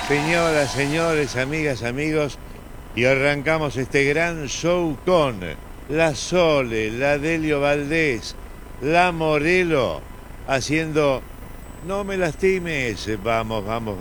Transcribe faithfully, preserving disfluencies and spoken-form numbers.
Señoras, señores, amigas, amigos, y arrancamos este gran show con la Sole, la Delio Valdés, la Morelo, haciendo No me lastimes. Vamos, vamos,